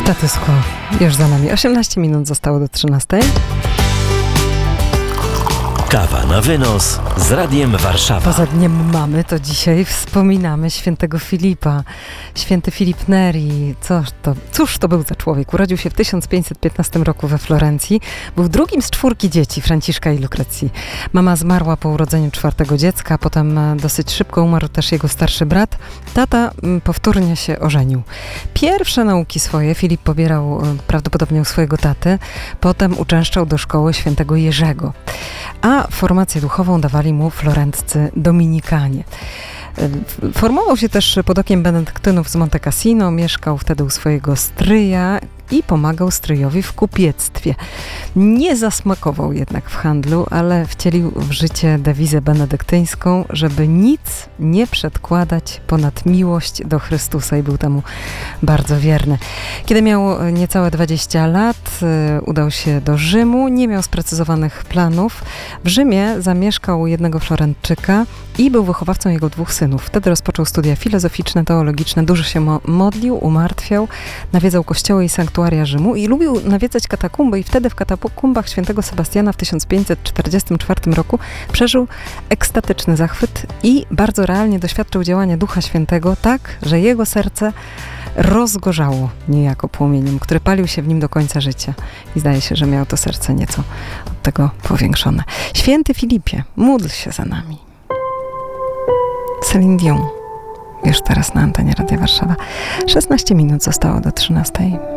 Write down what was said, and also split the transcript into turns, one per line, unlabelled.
Status quo już za nami. 18 minut zostało do 13.
Kawa na wynos z Radiem Warszawa.
Poza Dniem Mamy to dzisiaj wspominamy świętego Filipa. Święty Filip Neri. Cóż to był za człowiek? Urodził się w 1515 roku we Florencji. Był drugim z 4 dzieci Franciszka i Lukrecji. Mama zmarła po urodzeniu 4 dziecka, potem dosyć szybko umarł też jego starszy brat. Tata powtórnie się ożenił. Pierwsze nauki swoje Filip pobierał prawdopodobnie u swojego taty. Potem uczęszczał do szkoły świętego Jerzego. A formację duchową dawali mu florenccy dominikanie. Formował się też pod okiem benedyktynów z Monte Cassino, mieszkał wtedy u swojego stryja i pomagał stryjowi w kupiectwie. Nie zasmakował jednak w handlu, ale wcielił w życie dewizę benedyktyńską, żeby nic nie przedkładać ponad miłość do Chrystusa i był temu bardzo wierny. Kiedy miał niecałe 20 lat, udał się do Rzymu, nie miał sprecyzowanych planów. W Rzymie zamieszkał u jednego Florentyka i był wychowawcą jego 2 synów. Wtedy rozpoczął studia filozoficzne, teologiczne, dużo się modlił, umartwiał, nawiedzał kościoły i sanktuaria Rzymu i lubił nawiedzać katakumby i wtedy w katakumbach świętego Sebastiana w 1544 roku przeżył ekstatyczny zachwyt i bardzo realnie doświadczył działania Ducha Świętego tak, że jego serce rozgorzało niejako płomieniem, który palił się w nim do końca życia. I zdaje się, że miał to serce nieco od tego powiększone. Święty Filipie, módl się za nami. Celine Dion. Już teraz na antenie Radia Warszawa. 16 minut zostało do 13.